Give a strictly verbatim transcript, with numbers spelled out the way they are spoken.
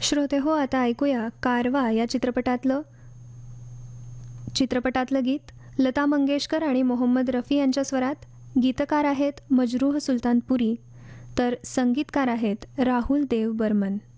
श्रोते हो, आता ऐकूया कारवा या चित्रपटातलं चित्रपटातलं गीत लता मंगेशकर आणि मोहम्मद रफी यांच्या स्वरात. गीतकार आहेत मजरूह सुलतानपुरी, तर संगीतकार आहेत राहुल देव बर्मन.